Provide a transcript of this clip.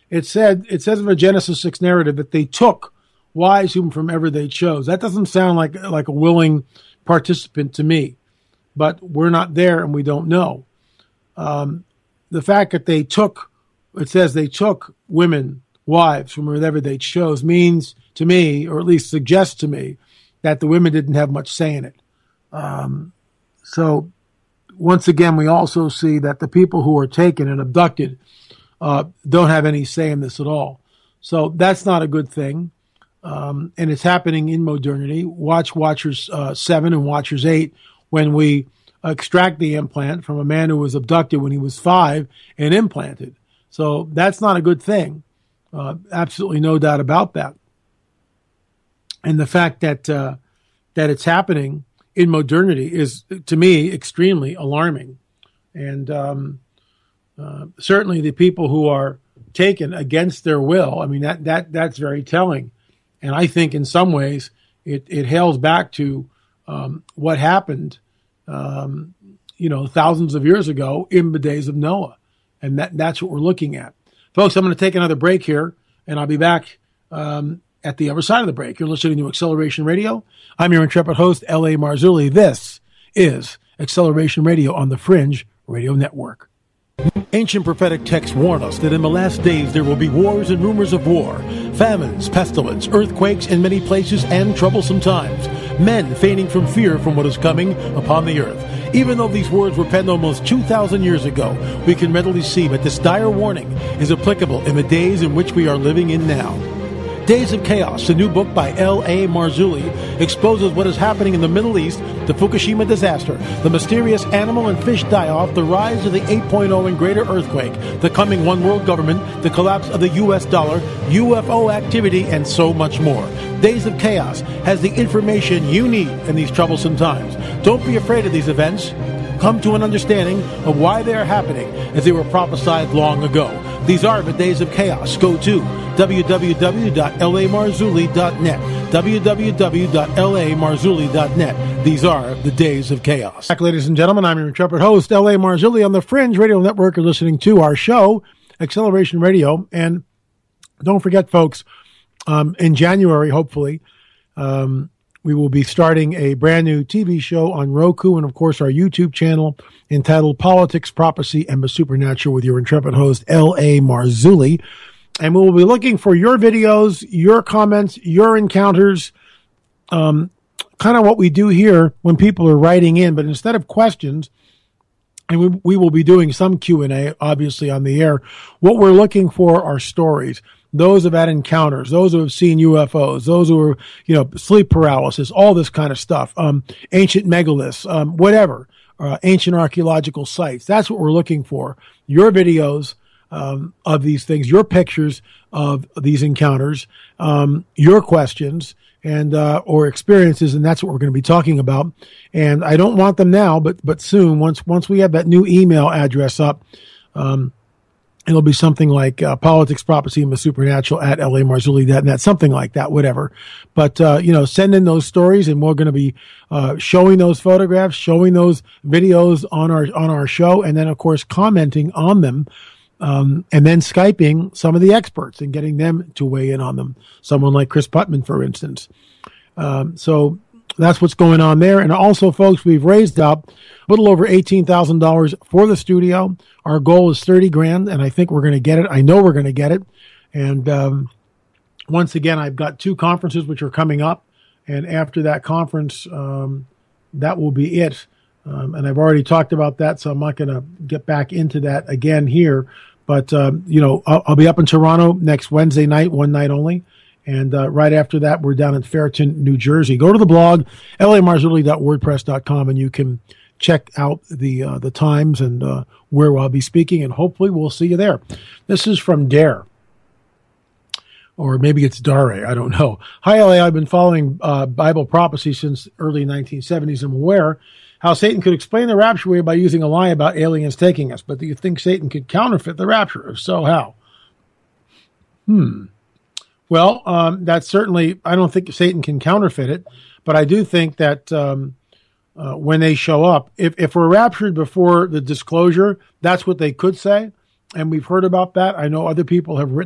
it says in the Genesis 6 narrative that they took wives whomever they chose. That doesn't sound like a willing participant to me, but we're not there and we don't know. The fact that it says they took women, wives from wherever they chose, means to me, or at least suggests to me, that the women didn't have much say in it. So once again, we also see that the people who are taken and abducted don't have any say in this at all. So that's not a good thing. And it's happening in modernity. Watch Watchers 7 and Watchers 8 when we extract the implant from a man who was abducted when he was 5 and implanted. So that's not a good thing. Absolutely no doubt about that. And the fact that it's happening in modernity is, to me, extremely alarming. And certainly the people who are taken against their will, I mean, that's very telling. And I think in some ways it hails back to what happened, thousands of years ago in the days of Noah. And that's what we're looking at. Folks, I'm going to take another break here, and I'll be back at the other side of the break. You're listening to Acceleration Radio. I'm your intrepid host, L.A. Marzulli. This is Acceleration Radio on the Fringe Radio Network. Ancient prophetic texts warn us that in the last days there will be wars and rumors of war, famines, pestilence, earthquakes in many places, and troublesome times, men feigning from fear from what is coming upon the earth. Even though these words were penned almost 2,000 years ago, we can readily see that this dire warning is applicable in the days in which we are living in now. Days of Chaos, the new book by L.A. Marzulli, exposes what is happening in the Middle East, the Fukushima disaster, the mysterious animal and fish die-off, the rise of the 8.0 and greater earthquake, the coming one world government, the collapse of the U.S. dollar, UFO activity, and so much more. Days of Chaos has the information you need in these troublesome times. Don't be afraid of these events. Come to an understanding of why they are happening as they were prophesied long ago. These are the Days of Chaos. Go to www.lamarzulli.net. www.lamarzulli.net. These are the Days of Chaos. Back, ladies and gentlemen, I'm your intrepid host, L.A. Marzulli, on the Fringe Radio Network. You're listening to our show, Acceleration Radio. And don't forget, folks, in January, hopefully, we will be starting a brand new TV show on Roku and, of course, our YouTube channel entitled Politics, Prophecy, and the Supernatural with your intrepid host, L.A. Marzulli. And we will be looking for your videos, your comments, your encounters, kind of what we do here when people are writing in. But instead of questions, and we will be doing some Q&A, obviously, on the air, what we're looking for are stories. Those who have had encounters, those who have seen UFOs, those who are, sleep paralysis, all this kind of stuff, ancient megaliths, whatever, ancient archaeological sites. That's what we're looking for. Your videos of these things, your pictures of these encounters, your questions and or experiences, and that's what we're going to be talking about. And I don't want them now, but soon, once we have that new email address up, it'll be something like Politics, Prophecy, and the Supernatural at lamarzulli.net, something like that, whatever. But, send in those stories, and we're going to be showing those photographs, showing those videos on our show, and then, of course, commenting on them, and then Skyping some of the experts and getting them to weigh in on them. Someone like Chris Putman, for instance. So that's what's going on there. And also, folks, we've raised up a little over $18,000 for the studio. Our goal is $30,000, and I think we're going to get it. I know we're going to get it. And once again, I've got 2 conferences which are coming up. And after that conference, that will be it. And I've already talked about that, so I'm not going to get back into that again here. But, I'll be up in Toronto next Wednesday night, one night only. And right after that, we're down in Fairton, New Jersey. Go to the blog, lamarzulli.wordpress.com, and you can check out the times and where I'll be speaking, and hopefully we'll see you there. This is from Dare. Or maybe it's Dare, I don't know. Hi, LA, I've been following Bible prophecy since early 1970s. I'm aware how Satan could explain the rapture away by using a lie about aliens taking us. But do you think Satan could counterfeit the rapture? If so, how? Well, that's certainly, I don't think Satan can counterfeit it, but I do think that when they show up, if we're raptured before the disclosure, that's what they could say. And we've heard about that. I know other people have written